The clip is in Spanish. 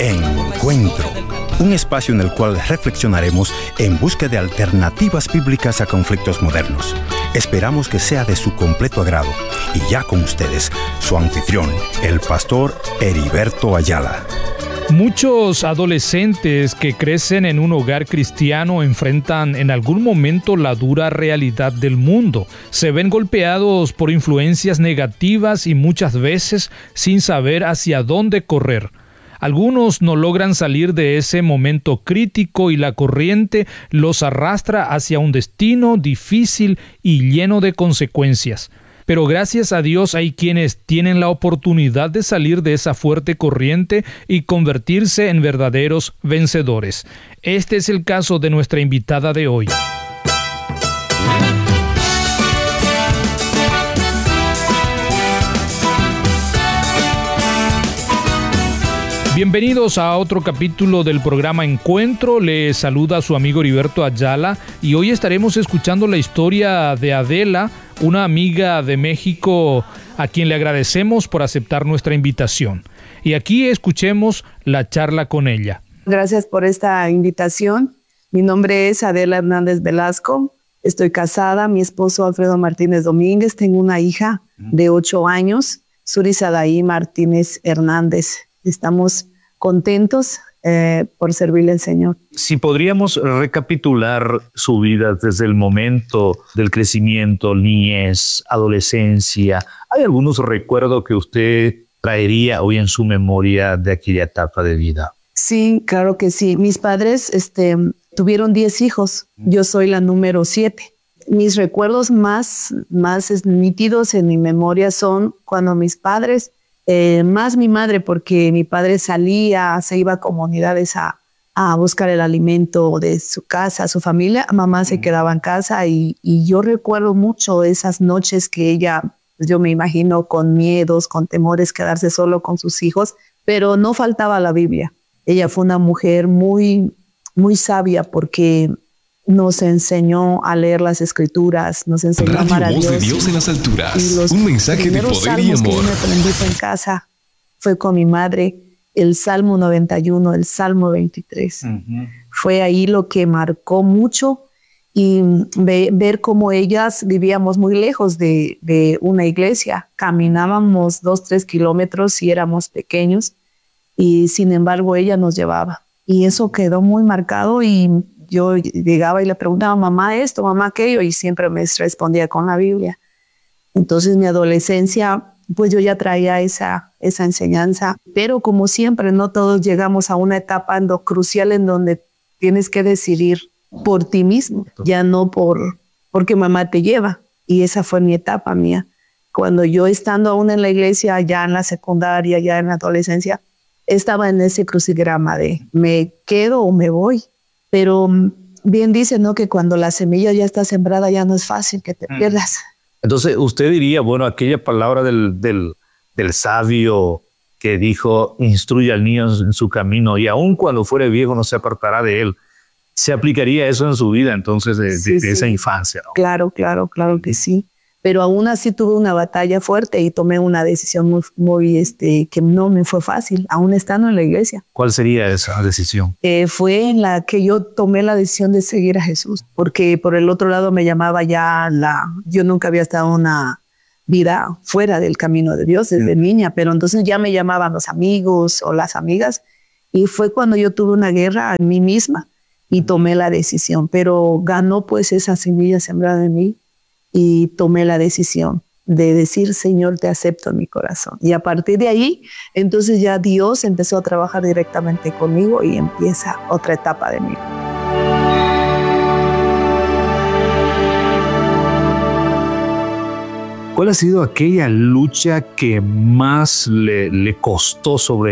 Encuentro, un espacio en el cual reflexionaremos en busca de alternativas bíblicas a conflictos modernos. Esperamos que sea de su completo agrado. Y ya con ustedes, su anfitrión, el pastor Heriberto Ayala. Muchos adolescentes que crecen en un hogar cristiano enfrentan en algún momento la dura realidad del mundo. Se ven golpeados por influencias negativas y muchas veces sin saber hacia dónde correr. Algunos no logran salir de ese momento crítico y la corriente los arrastra hacia un destino difícil y lleno de consecuencias. Pero gracias a Dios hay quienes tienen la oportunidad de salir de esa fuerte corriente y convertirse en verdaderos vencedores. Este es el caso de nuestra invitada de hoy. Bienvenidos a otro capítulo del programa Encuentro. Les saluda su amigo Heriberto Ayala y hoy estaremos escuchando la historia de Adela, una amiga de México a quien le agradecemos por aceptar nuestra invitación. Y aquí escuchemos la charla con ella. Gracias por esta invitación. Mi nombre es Adela Hernández Velasco. Estoy casada, mi esposo Alfredo Martínez Domínguez. Tengo una hija de 8 años, Suri Sadaí Martínez Hernández. Estamos contentos por servirle al Señor. Si podríamos recapitular su vida desde el momento del crecimiento, niñez, adolescencia, ¿hay algunos recuerdos que usted traería hoy en su memoria de aquella etapa de vida? Sí, claro que sí. Mis padres tuvieron 10 hijos. Yo soy la número 7. Mis recuerdos más nítidos en mi memoria son cuando mis padres... más mi madre, porque mi padre se iba a comunidades a buscar el alimento de su casa, su familia. Mamá se quedaba en casa y yo recuerdo mucho esas noches que ella, yo me imagino con miedos, con temores, quedarse solo con sus hijos, pero no faltaba la Biblia. Ella fue una mujer muy, muy sabia porque nos enseñó a leer las escrituras, nos enseñó a amar a Dios. Radio Voz de Dios en las alturas. Los un mensaje de poder y amor. Que yo me aprendí en casa fue con mi madre, el Salmo 91, el Salmo 23. Fue ahí lo que marcó mucho y ver cómo ellas vivíamos muy lejos de una iglesia. Caminábamos 2-3 kilómetros y éramos pequeños y sin embargo ella nos llevaba. Y eso quedó muy marcado y yo llegaba y le preguntaba, mamá esto, mamá aquello, y siempre me respondía con la Biblia. Entonces mi adolescencia, pues yo ya traía esa enseñanza, pero como siempre, no todos llegamos a una etapa crucial en donde tienes que decidir por ti mismo, ya no porque mamá te lleva. Y esa fue mi etapa mía. Cuando yo estando aún en la iglesia, ya en la secundaria, ya en la adolescencia, estaba en ese crucigrama de me quedo o me voy. Pero bien dice, ¿no?, que cuando la semilla ya está sembrada ya no es fácil que te pierdas. Entonces usted diría, bueno, aquella palabra del sabio que dijo, instruye al niño en su camino y aun cuando fuere viejo no se apartará de él. ¿Se aplicaría eso en su vida entonces de esa infancia, ¿no? Claro que sí. Pero aún así tuve una batalla fuerte y tomé una decisión muy que no me fue fácil, aún estando en la iglesia. ¿Cuál sería esa decisión? Fue en la que yo tomé la decisión de seguir a Jesús, porque por el otro lado me llamaba yo nunca había estado en una vida fuera del camino de Dios desde niña, pero entonces ya me llamaban los amigos o las amigas y fue cuando yo tuve una guerra en mí misma y tomé la decisión, pero ganó pues esa semilla sembrada en mí. Y tomé la decisión de decir, Señor, te acepto en mi corazón. Y a partir de ahí, entonces ya Dios empezó a trabajar directamente conmigo y empieza otra etapa de mi vida. ¿Cuál ha sido aquella lucha que más le costó